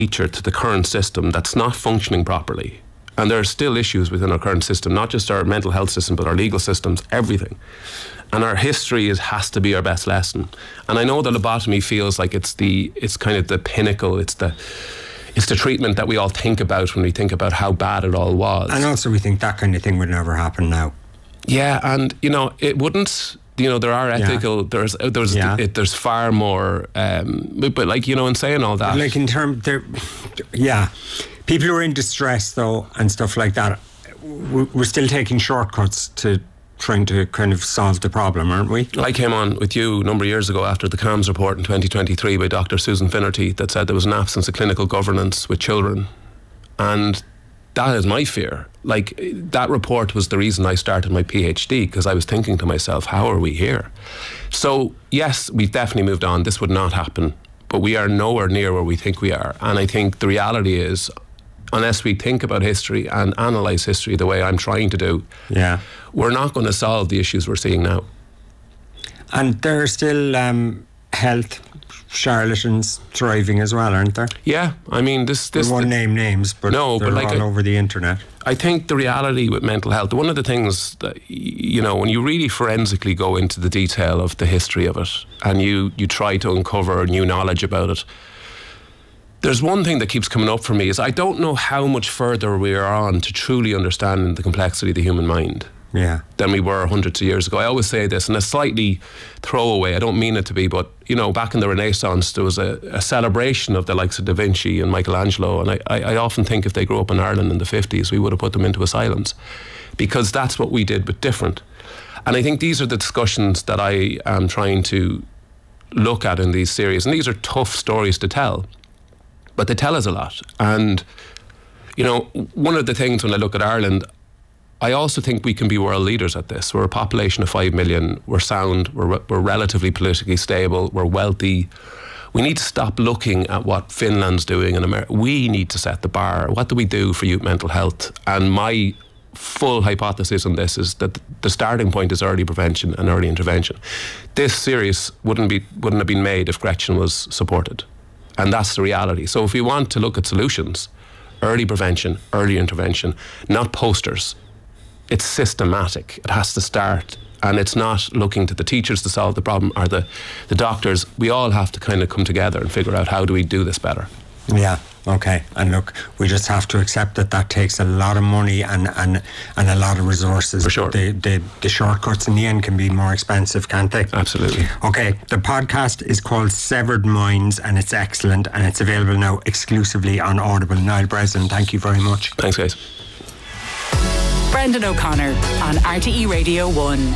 feature to the current system that's not functioning properly. And there are still issues within our current system, not just our mental health system, but our legal systems, everything. And our history has to be our best lesson. And I know that lobotomy feels like it's kind of the pinnacle, it's the treatment that we all think about when we think about how bad it all was. And also we think that kind of thing would never happen now. Yeah, and it wouldn't. There are ethical. Yeah. There's far more. But in saying all that, like in terms, people who are in distress though and stuff like that, we're still taking shortcuts to trying to kind of solve the problem, aren't we? I came on with you a number of years ago after the CAMHS report in 2023 by Dr. Susan Finnerty that said there was an absence of clinical governance with children, and that is my fear. Like, that report was the reason I started my PhD, because I was thinking to myself, how are we here? So yes, we've definitely moved on. This would not happen, but we are nowhere near where we think we are. And I think the reality is, unless we think about history and analyse history the way I'm trying to do, we're not going to solve the issues we're seeing now. And there are still health charlatans thriving as well, aren't there? Yeah, I mean, this I won't name names, but no, they're all over the internet. I think the reality with mental health, one of the things that, when you really forensically go into the detail of the history of it and you try to uncover new knowledge about it, there's one thing that keeps coming up for me is I don't know how much further we are on to truly understanding the complexity of the human mind than we were hundreds of years ago. I always say this, and a slightly throwaway, I don't mean it to be, but back in the Renaissance there was a celebration of the likes of Da Vinci and Michelangelo, and I often think if they grew up in Ireland in the 50s we would have put them into asylums, because that's what we did but different. And I think these are the discussions that I am trying to look at in these series, and these are tough stories to tell, but they tell us a lot. And one of the things when I look at Ireland, I also think we can be world leaders at this. We're a population of 5 million. We're sound. We're relatively politically stable. We're wealthy. We need to stop looking at what Finland's doing in America. We need to set the bar. What do we do for youth mental health? And my full hypothesis on this is that the starting point is early prevention and early intervention. This series wouldn't have been made if Gretchen was supported. And that's the reality. So if we want to look at solutions, early prevention, early intervention, not posters. It's systematic. It has to start, and it's not looking to the teachers to solve the problem or the doctors. We all have to kind of come together and figure out how do we do this better. Yeah, okay. And look, we just have to accept that takes a lot of money and a lot of resources. For sure. The shortcuts in the end can be more expensive, can't they? Absolutely. Okay, the podcast is called Severed Minds, and it's excellent, and it's available now exclusively on Audible. Niall Breslin, thank you very much. Thanks, guys. Brendan O'Connor on RTE Radio 1.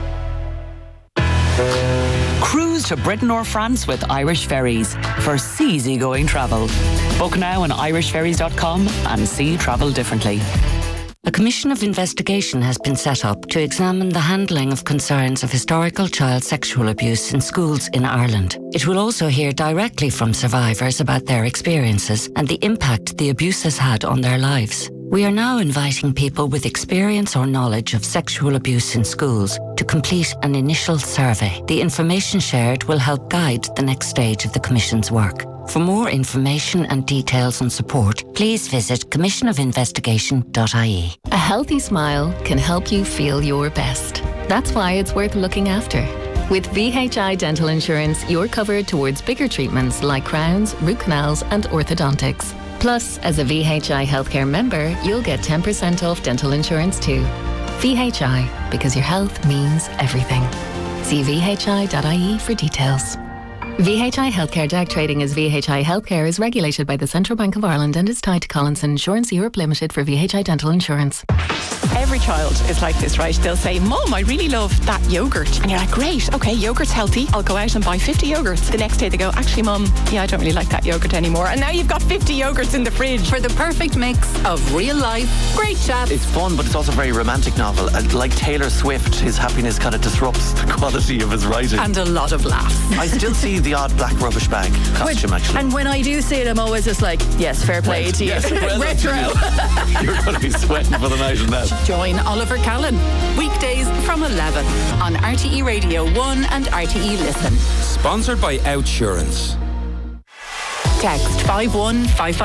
Cruise to Britain or France with Irish Ferries for easygoing travel. Book now on irishferries.com and see travel differently. A commission of investigation has been set up to examine the handling of concerns of historical child sexual abuse in schools in Ireland. It will also hear directly from survivors about their experiences and the impact the abuse has had on their lives. We are now inviting people with experience or knowledge of sexual abuse in schools to complete an initial survey. The information shared will help guide the next stage of the Commission's work. For more information and details and support, please visit commissionofinvestigation.ie. A healthy smile can help you feel your best. That's why it's worth looking after. With VHI Dental Insurance, you're covered towards bigger treatments like crowns, root canals and orthodontics. Plus, as a VHI Healthcare member, you'll get 10% off dental insurance too. VHI, because your health means everything. See vhi.ie for details. VHI Healthcare DAG trading as VHI Healthcare is regulated by the Central Bank of Ireland and is tied to Collinson Insurance Europe Limited for VHI Dental Insurance. Every child is like this, right? They'll say, Mum, I really love that yoghurt. And you're like, great, okay, yoghurt's healthy. I'll go out and buy 50 yoghurts. The next day they go, actually, Mum, yeah, I don't really like that yoghurt anymore. And now you've got 50 yoghurts in the fridge. For the perfect mix of real life, great chat. It's fun, but it's also a very romantic novel. Like Taylor Swift, his happiness kind of disrupts the quality of his writing. And a lot of laughs. I still see the odd black rubbish bag costume, actually. And when I do see it, I'm always just like, yes, fair play to you. Yes, well retro. You're going to be sweating for the night in that. Join Oliver Callan, weekdays from 11 on RTE Radio 1 and RTE Listen. Sponsored by Outsurance. text 51555.